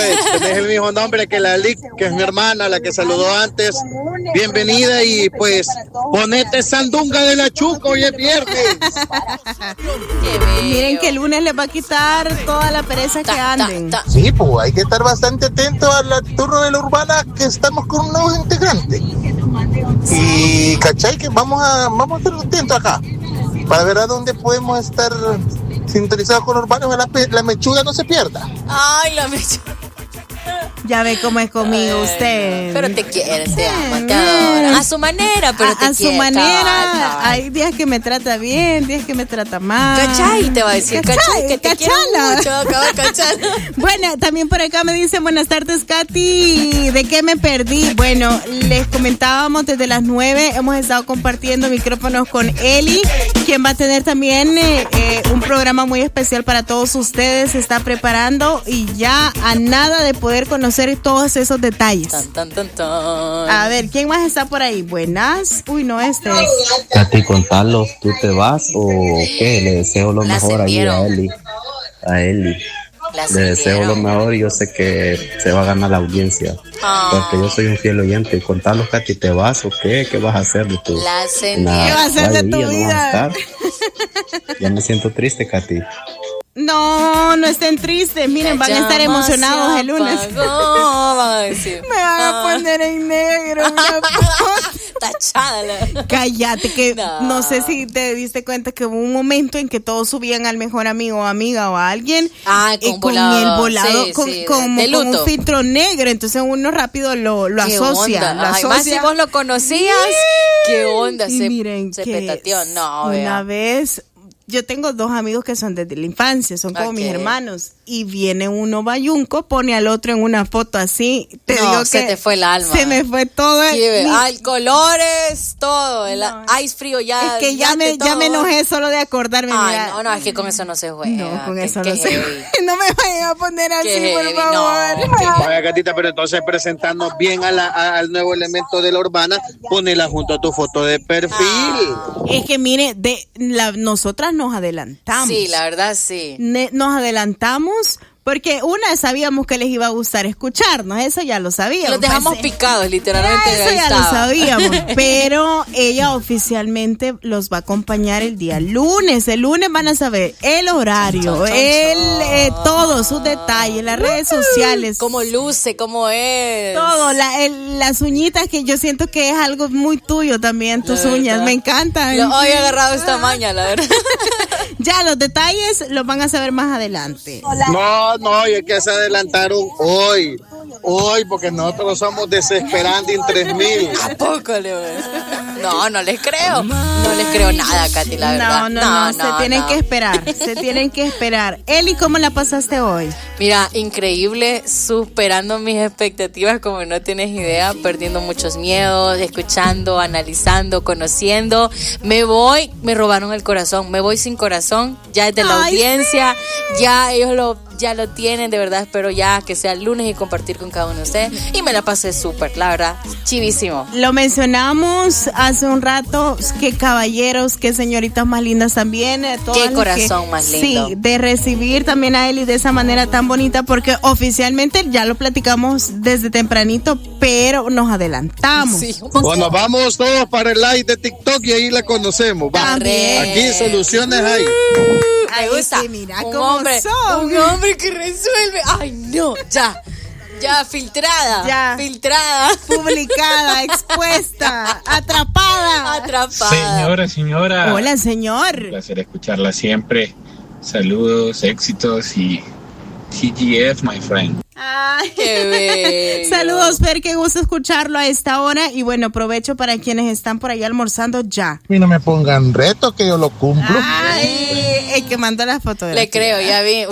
sabes, tenés el mismo nombre que la Lick, que es mi hermana, la que saludó antes. Bienvenida y pues ponete sandunga de la Chuca, hoy es viernes. Miren que el lunes les va a quitar toda la pereza que anden. Sí, pues hay que estar bastante atento al turno de la urbana, que estamos con un nuevo integrante. Y cachai que vamos a estar atentos acá para ver a dónde podemos estar sintonizados con urbanos, la mechuga no se pierda. Ay, la mechuga. Ya ve cómo es conmigo usted. Pero te quiere, te ama, te adora. A su manera, pero te quiere. A su manera. Hay días que me trata bien, días que me trata mal. ¿Cachai? Te va a decir, ¿cachai? Que te quiero mucho, cachala. Bueno, también por acá me dicen, buenas tardes, Katy. ¿De qué me perdí? Bueno, les comentábamos desde las 9. Hemos estado compartiendo micrófonos con Eli, quien va a tener también un programa muy especial para todos ustedes. Se está preparando y ya a nada de poder conocer todos esos detalles. A ver, ¿quién más está por ahí? Buenas. Uy, no, este es. Katy, contalos, ¿tú te vas o qué? Le deseo lo mejor ahí a Eli. Le deseo lo mejor y yo sé que se va a ganar la audiencia. Porque yo soy un fiel oyente. Contalos, Katy, ¿te vas o qué? ¿Qué vas a hacer de tu vida? ¿Qué vas a hacer de tu vida? Ya me siento triste, Katy. No estén tristes. Miren, van a estar emocionados el lunes. Me van a poner en negro una foto. Tachada. Cállate, que no sé si te diste cuenta que hubo un momento en que todos subían al mejor amigo o amiga o a alguien con el volado, con un filtro negro. Entonces uno rápido lo asocia. Más si vos lo conocías, ¿qué onda? Miren, se petateó. No, una vez. Yo tengo dos amigos que son desde la infancia, son como mis hermanos. Y viene uno bayunco, pone al otro en una foto así. Te digo que se te fue el alma. Se me fue todo. Colores, todo. El ice frío ya. Es que ya me enojé solo de acordarme. Ay, no, es que con eso no se juega. No, con eso no se juega. No me vayan a poner así, por favor. Vaya, Gatita, pero entonces presentando bien al nuevo elemento de la urbana, ponela junto a tu foto de perfil. Es que mire, nosotras nos adelantamos. Sí, la verdad sí. Nos adelantamos porque sabíamos que les iba a gustar escucharnos, eso ya lo sabíamos. Los dejamos picados, literalmente. Eso ya lo sabíamos, pero ella oficialmente los va a acompañar el día lunes. El lunes van a saber el horario, todos sus detalles, las redes sociales. Cómo luce, cómo es. Todo, las uñitas, que yo siento que es algo muy tuyo también, tus uñas, me encantan. Hoy he agarrado esta maña, la verdad. Ya, los detalles los van a saber más adelante. No, y es que se adelantaron hoy, porque nosotros somos desesperantes en 3000. ¿A poco, Leo? No les creo. No les creo nada, Katy, la verdad. No, se tienen que esperar. Eli, ¿cómo la pasaste hoy? Mira, increíble, superando mis expectativas, como no tienes idea, perdiendo muchos miedos, escuchando, analizando, conociendo. Me robaron el corazón, me voy sin corazón, ya es de la audiencia, sí. Ya ellos ya lo tienen, de verdad espero ya que sea el lunes y compartir con cada uno de ustedes, y me la pasé súper, la verdad, chivísimo. Lo mencionamos hace un rato, qué caballeros, qué señoritas más lindas también, qué corazón más lindo. Sí, de recibir también a Eli de esa manera tan bonita, porque oficialmente ya lo platicamos desde tempranito, pero nos adelantamos. Sí. Bueno, vamos todos para el live de TikTok y ahí la conocemos. Va. Aquí soluciones hay. Me gusta. Mira cómo son. Un hombre que resuelve. Ay, no, ya filtrada, publicada, expuesta, atrapada. Señora. Hola, señor. Un placer escucharla siempre. Saludos, éxitos y TGF, my friend. Ay, qué bello. Saludos, Fer, qué gusto escucharlo a esta hora. Y bueno, aprovecho para quienes están por ahí almorzando ya. A mí no me pongan reto, que yo lo cumplo. Ay, el que mandó la foto. Le creo, ya vi.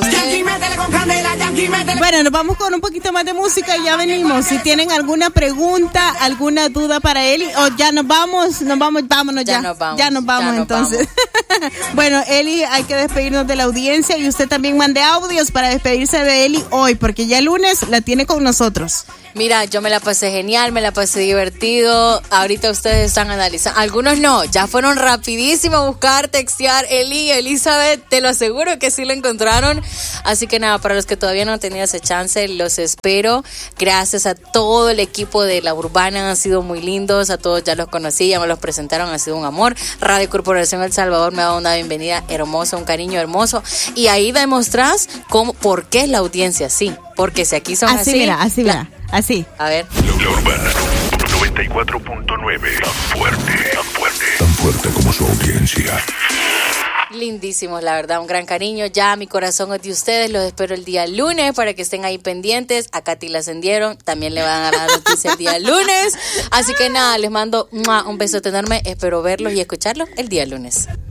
Bueno, nos vamos con un poquito más de música y ya venimos. Si tienen alguna pregunta, alguna duda para Eli, o ya nos vamos, vámonos ya. Ya nos vamos entonces. Bueno, Eli, hay que despedirnos de la audiencia y usted también mande audios para despedirse de Eli hoy, porque ya el lunes la tiene con nosotros. Mira, yo me la pasé genial, me la pasé divertido. Ahorita ustedes están analizando. Algunos no, ya fueron rapidísimo a buscar, textear. Elizabeth, te lo aseguro que sí lo encontraron. Así que nada, para los que todavía no han tenido ese chance, los espero. Gracias a todo el equipo de La Urbana, han sido muy lindos. A todos ya los conocí, ya me los presentaron, ha sido un amor. Radio Corporación El Salvador me ha dado una bienvenida hermosa, un cariño hermoso. Y ahí demostrás por qué es la audiencia así. Porque si aquí son así. Mira. Así. A ver. La Urbana 94.9. Tan fuerte como su audiencia. Lindísimos, la verdad, un gran cariño. Ya mi corazón es de ustedes. Los espero el día lunes para que estén ahí pendientes. A Katy la ascendieron. También le van a dar noticia el día lunes. Así que nada, les mando un besote enorme. Espero verlos y escucharlos el día lunes.